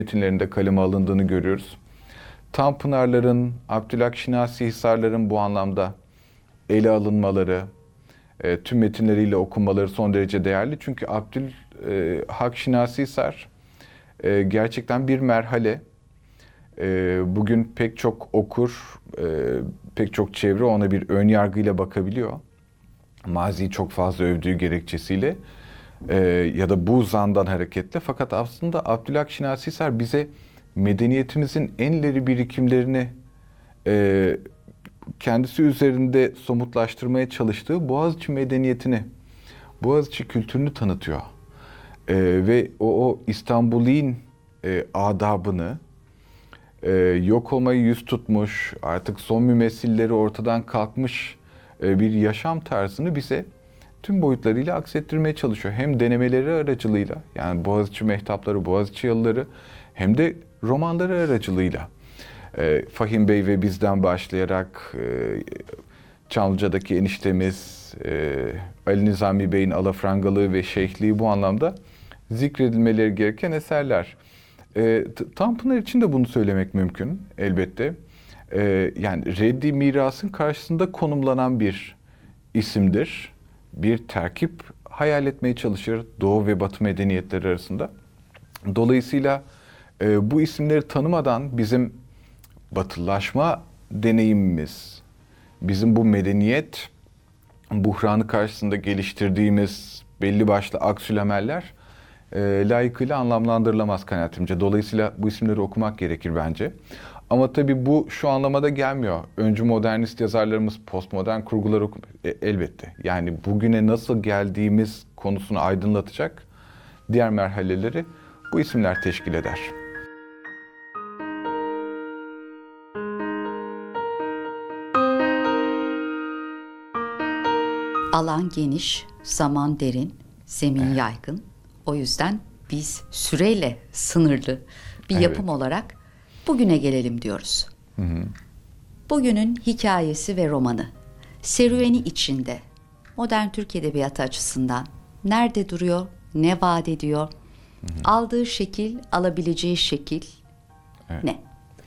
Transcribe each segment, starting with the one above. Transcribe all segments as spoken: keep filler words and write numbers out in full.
metinlerinde kaleme alındığını görüyoruz. Tanpınarların, Abdülhak Hisarların bu anlamda ele alınmaları, e, tüm metinleriyle okunmaları son derece değerli. Çünkü Abdülhak Hisar e, gerçekten bir merhale. E, bugün pek çok okur, e, pek çok çevre ona bir ön yargıyla bakabiliyor. Maziyi çok fazla övdüğü gerekçesiyle e, ya da bu zandan hareketle. Fakat aslında Abdülhak Hisar bize medeniyetimizin en ileri birikimlerini e, kendisi üzerinde somutlaştırmaya çalıştığı Boğaziçi medeniyetini, Boğaziçi kültürünü tanıtıyor. E, ve o, o İstanbul'in e, adabını, e, yok olmayı yüz tutmuş, artık son mümessilleri ortadan kalkmış e, bir yaşam tarzını bize tüm boyutlarıyla aksettirmeye çalışıyor. Hem denemeleri aracılığıyla, yani Boğaziçi mehtapları, Boğaziçi yalıları, hem de romanları aracılığıyla. E, Fahim Bey ve bizden başlayarak e, Çamlıca'daki eniştemiz, e, Ali Nizami Bey'in alafrangalığı ve şeyhliği bu anlamda zikredilmeleri gereken eserler. E, Tanpınar için de bunu söylemek mümkün elbette. E, yani reddi mirasın karşısında konumlanan bir isimdir. Bir terkip hayal etmeye çalışır Doğu ve Batı medeniyetleri arasında. Dolayısıyla e, bu isimleri tanımadan bizim batılaşma deneyimimiz, bizim bu medeniyet buhranı karşısında geliştirdiğimiz belli başlı aksülameller e, layıkıyla anlamlandırılamaz kanaatimce. Dolayısıyla bu isimleri okumak gerekir bence. Ama tabii bu şu anlamada gelmiyor. Öncü modernist yazarlarımız postmodern kurgular oku e, elbette. Yani bugüne nasıl geldiğimiz konusunu aydınlatacak diğer merhaleleri bu isimler teşkil eder. Alan geniş, zaman derin, zemin evet. yaygın. O yüzden biz süreyle sınırlı bir evet. yapım olarak bugüne gelelim diyoruz. Hı hı. Bugünün hikayesi ve romanı, serüveni içinde modern Türk Edebiyatı açısından nerede duruyor, ne vaat ediyor, hı hı. aldığı şekil, alabileceği şekil evet. ne?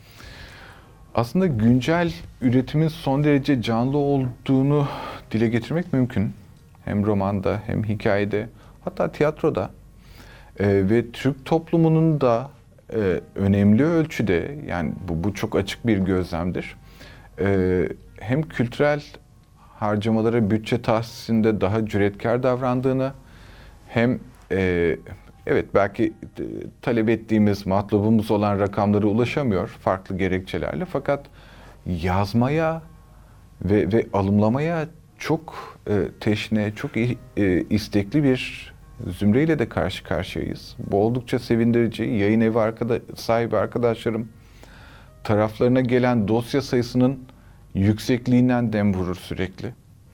Aslında güncel üretimin son derece canlı olduğunu dile getirmek mümkün. Hem romanda hem hikayede, hatta tiyatroda. Ee, ve Türk toplumunun da e, önemli ölçüde, yani bu, bu çok açık bir gözlemdir. Ee, hem kültürel harcamalara bütçe tahsisinde daha cüretkar davrandığını, hem e, evet belki talep ettiğimiz, matlubumuz olan rakamlara ulaşamıyor farklı gerekçelerle. Fakat yazmaya ve, ve alımlamaya çok e, teşne, çok e, istekli bir zümreyle de karşı karşıyayız. Bu oldukça sevindirici. Yayın evi arkada, sahibi arkadaşlarım taraflarına gelen dosya sayısının yüksekliğinden dem vurur sürekli.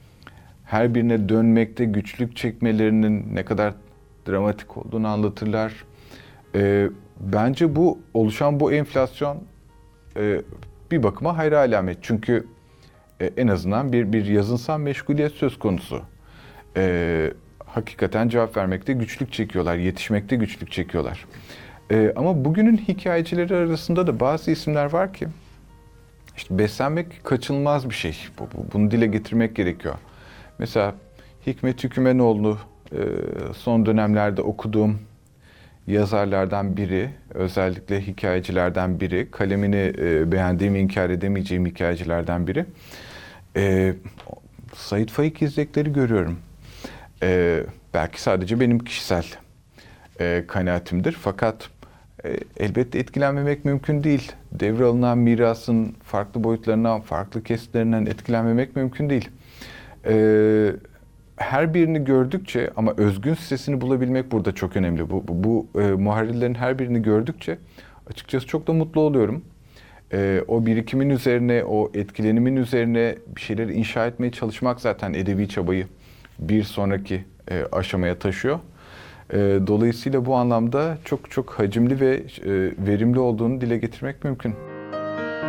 Her birine dönmekte güçlük çekmelerinin ne kadar dramatik olduğunu anlatırlar. E, bence bu oluşan bu enflasyon e, bir bakıma hayra alamet. Çünkü e, en azından bir bir yazınsal meşguliyet söz konusu. E, hakikaten cevap vermekte güçlük çekiyorlar, yetişmekte güçlük çekiyorlar. E, ama bugünün hikayecileri arasında da bazı isimler var ki işte beslenmek kaçınılmaz bir şey. Bu, bu, bunu dile getirmek gerekiyor. Mesela Hikmet Hükümenoğlu son dönemlerde okuduğum yazarlardan biri, özellikle hikayecilerden biri, kalemini beğendiğim, inkar edemeyeceğim hikayecilerden biri. Ee, Sait Faik izlekleri görüyorum. Ee, belki sadece benim kişisel e, kanaatimdir. Fakat e, elbette etkilenmemek mümkün değil. Devralınan mirasın farklı boyutlarından, farklı kesitlerinden etkilenmemek mümkün değil. Ee, her birini gördükçe, ama özgün sesini bulabilmek burada çok önemli. Bu, bu, bu e, muharrirlerin her birini gördükçe açıkçası çok da mutlu oluyorum. E, o birikimin üzerine, o etkilenimin üzerine bir şeyleri inşa etmeye çalışmak zaten edebi çabayı bir sonraki e, aşamaya taşıyor. E, dolayısıyla bu anlamda çok çok hacimli ve e, verimli olduğunu dile getirmek mümkün.